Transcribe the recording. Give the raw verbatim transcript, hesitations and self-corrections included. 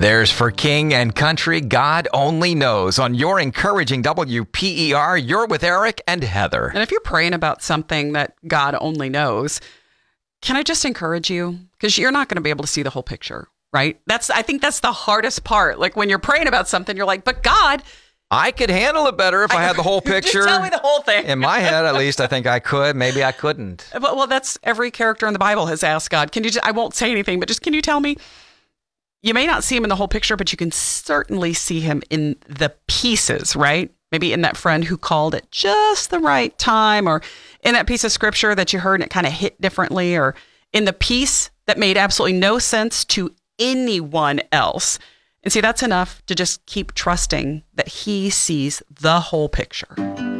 There's For King and Country, God Only Knows. On your encouraging W P E R, you're with Eric and Heather. And if you're praying about something that God only knows, can I just encourage you? Because you're not going to be able to see the whole picture, right? That's I think that's the hardest part. Like when you're praying about something, you're like, but God... I could handle it better if I, I had the whole picture. Just tell me the whole thing. In my head, at least, I think I could. Maybe I couldn't. Well, well, that's every character in the Bible has asked God, can you just, I won't say anything, but just can you tell me? You may not see him in the whole picture, but you can certainly see him in the pieces, right? Maybe in that friend who called at just the right time, or in that piece of scripture that you heard and it kind of hit differently, or in the piece that made absolutely no sense to anyone else. And see, that's enough to just keep trusting that he sees the whole picture.